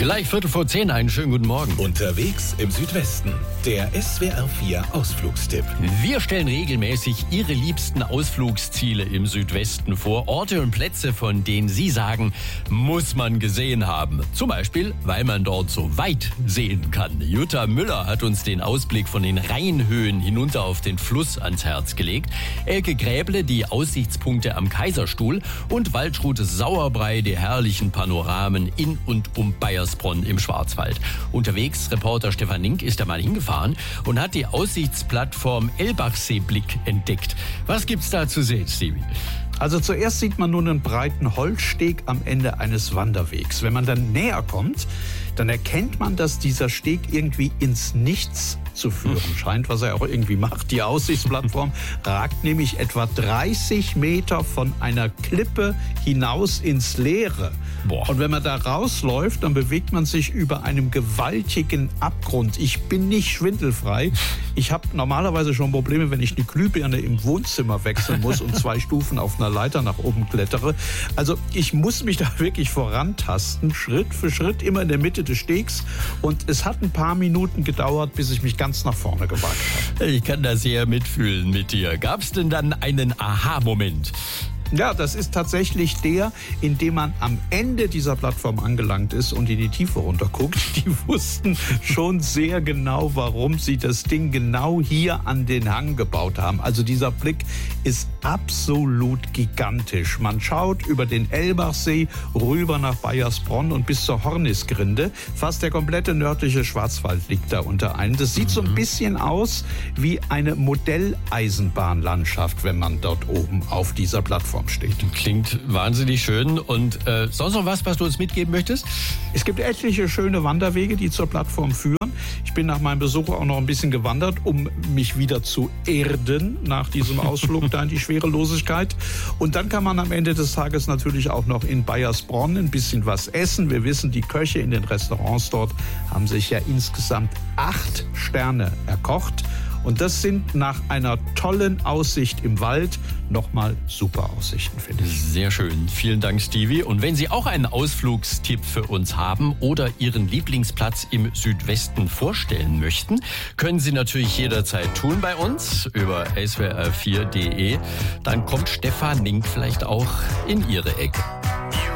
Gleich 10:15, einen schönen guten Morgen. Unterwegs im Südwesten, der SWR 4 Ausflugstipp. Wir stellen regelmäßig Ihre liebsten Ausflugsziele im Südwesten vor. Orte und Plätze, von denen Sie sagen, muss man gesehen haben. Zum Beispiel, weil man dort so weit sehen kann. Jutta Müller hat uns den Ausblick von den Rheinhöhen hinunter auf den Fluss ans Herz gelegt. Elke Gräble die Aussichtspunkte am Kaiserstuhl und Waltraud Sauerbrei die herrlichen Panoramen in und um Baiersbronn im Schwarzwald. Unterwegs, Reporter Stefan Link ist da mal hingefahren und hat die Aussichtsplattform Elbachseeblick entdeckt. Was gibt's da zu sehen, Stevie? Also zuerst sieht man nun einen breiten Holzsteg am Ende eines Wanderwegs. Wenn man dann näher kommt, dann erkennt man, dass dieser Steg irgendwie ins Nichts zu führen scheint, was er auch irgendwie macht. Die Aussichtsplattform ragt nämlich etwa 30 Meter von einer Klippe hinaus ins Leere. Boah. Und wenn man da rausläuft, dann bewegt man sich über einem gewaltigen Abgrund. Ich bin nicht schwindelfrei. Ich habe normalerweise schon Probleme, wenn ich eine Glühbirne im Wohnzimmer wechseln muss und 2 Stufen auf einer Leiter nach oben klettere. Also ich muss mich da wirklich vorantasten, Schritt für Schritt, immer in der Mitte des Stegs. Und es hat ein paar Minuten gedauert, bis ich mich ganz nach vorne gewagt habe. Ich kann da sehr mitfühlen mit dir. Gab's denn dann einen Aha-Moment? Ja, das ist tatsächlich der, in dem man am Ende dieser Plattform angelangt ist und in die Tiefe runterguckt. Die wussten schon sehr genau, warum sie das Ding genau hier an den Hang gebaut haben. Also dieser Blick ist absolut gigantisch. Man schaut über den Elbachsee rüber nach Baiersbronn und bis zur Hornisgrinde. Fast der komplette nördliche Schwarzwald liegt da unter einem. Das sieht so ein bisschen aus wie eine Modelleisenbahnlandschaft, wenn man dort oben auf dieser Plattform steht. Klingt wahnsinnig schön. Und sonst noch was du uns mitgeben möchtest? Es gibt etliche schöne Wanderwege, die zur Plattform führen. Ich bin nach meinem Besuch auch noch ein bisschen gewandert, um mich wieder zu erden nach diesem Ausflug da in die Schwerelosigkeit. Und dann kann man am Ende des Tages natürlich auch noch in Baiersbronn ein bisschen was essen. Wir wissen, die Köche in den Restaurants dort haben sich ja insgesamt 8 Sterne erkocht. Und das sind nach einer tollen Aussicht im Wald nochmal super Aussichten, finde ich. Sehr schön. Vielen Dank, Stevie. Und wenn Sie auch einen Ausflugstipp für uns haben oder Ihren Lieblingsplatz im Südwesten vorstellen möchten, können Sie natürlich jederzeit tun bei uns über swr4.de. Dann kommt Stefan Link vielleicht auch in Ihre Ecke.